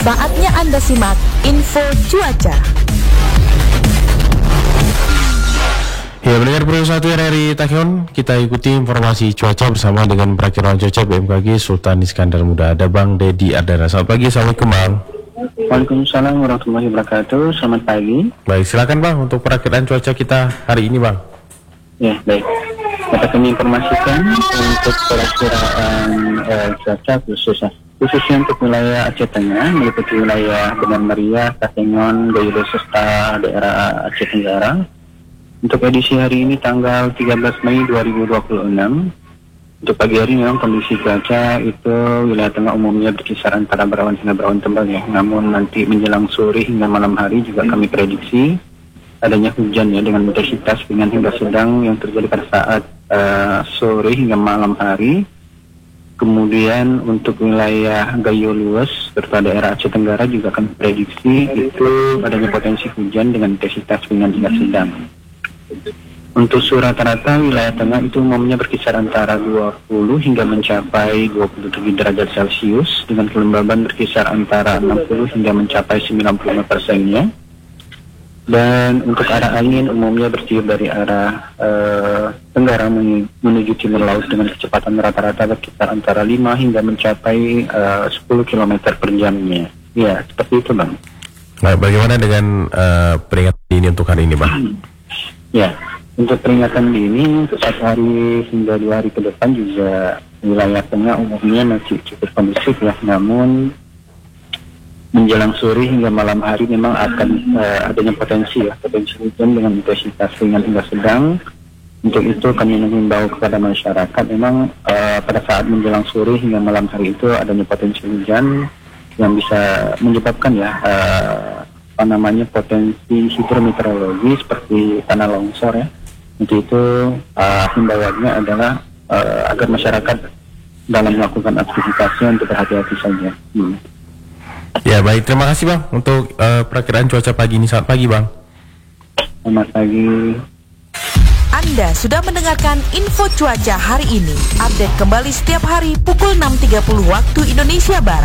Saatnya Anda simak info cuaca. Ya, mendengar Pro 1 RRI Takion, kita ikuti informasi cuaca bersama dengan perakiraan cuaca BMKG Sultan Iskandar Muda. Ada Bang Dedi Ardana. Selamat pagi, Assalamualaikum Bang. Waalaikumsalam warahmatullahi wabarakatuh. Selamat pagi. Baik, silakan Bang untuk perakiraan cuaca kita hari ini Bang. Ya, baik. Dapat kami informasikan untuk perakiraan cuaca khususnya untuk wilayah Aceh Tengah, meliputi wilayah Benar Meriah, Kasengon, Gayo serta daerah Aceh Tenggara. Untuk edisi hari ini tanggal 13 Mei 2026. Untuk pagi hari memang kondisi cuaca itu wilayah tengah umumnya berkisar antara berawan hingga berawan tebal ya. Namun nanti menjelang sore hingga malam hari juga kami prediksi adanya hujan ya dengan intensitas ringan hingga sedang yang terjadi pada saat sore hingga malam hari. Kemudian untuk wilayah Gayo Lues serta daerah Aceh Tenggara juga kami prediksi itu adanya potensi hujan dengan intensitas ringan hingga sedang. Untuk suhu rata-rata wilayah tengah itu umumnya berkisar antara 20 hingga mencapai 27 derajat Celcius dengan kelembaban berkisar antara 60 hingga mencapai 95%-nya. Dan untuk arah angin umumnya bertiup dari arah tenggara menuju timur laut dengan kecepatan rata-rata berkisar antara 5 hingga mencapai 10 km per jamnya. Ya, seperti itu Bang. Nah, bagaimana dengan peringatan ini untuk hari ini Bang? Ya, untuk peringatan dini untuk 1 hari hingga 2 hari ke depan juga wilayah tengah umumnya masih cukup kondusif ya. Namun menjelang sore hingga malam hari memang akan adanya potensi hujan dengan intensitas ringan hingga sedang. Untuk itu kami menghimbau kepada masyarakat memang pada saat menjelang sore hingga malam hari itu adanya potensi hujan yang bisa menyebabkan ya potensi hidrometeorologi seperti tanah longsor ya. Untuk itu himbauannya adalah agar masyarakat dalam melakukan aktivitasnya untuk berhati-hati saja. Ya baik, terima kasih Bang untuk perakiraan cuaca pagi ini. Selamat pagi Bang. Selamat pagi. Anda sudah mendengarkan info cuaca hari ini. Update kembali setiap hari pukul 6.30 waktu Indonesia Barat.